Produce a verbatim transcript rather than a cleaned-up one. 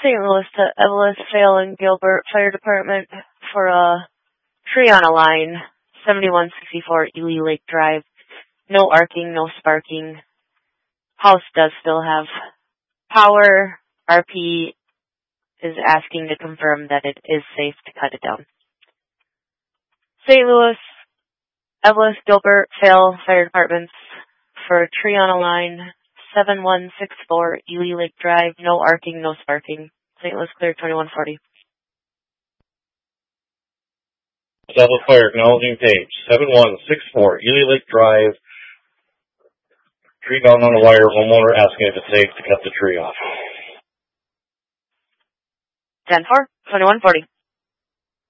Saint Louis to Evelyn Fail and Gilbert Fire Department for a tree on a line, seventy-one sixty-four Ely Lake Drive. No arcing, no sparking. House does still have power. R P is asking to confirm that it is safe to cut it down. Saint Louis, Evelyn, Gilbert, Fail Fire Departments for a tree on a line, seventy-one sixty-four Ely Lake Drive. No arcing, no sparking. Saint Louis clear, twenty-one forty. Double Fire acknowledging page, seventy-one sixty-four Ely Lake Drive. Tree down on the wire, homeowner asking if it's safe to cut the tree off. ten four, twenty-one forty.